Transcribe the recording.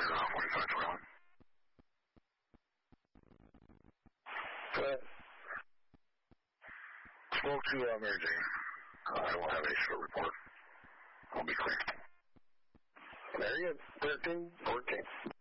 4521. Good. Spoke to Mary Jane. I will have a short report. I'll be clear. Very good. 1314.